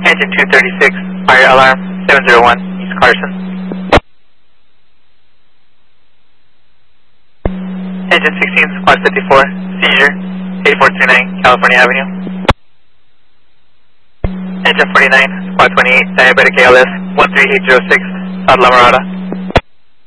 Engine 236, fire alarm 701, East Carson. Engine 16, squad 54, seizure 8429, California Avenue. Engine 49, squad 28, diabetic ALS 13806, South La Mirada.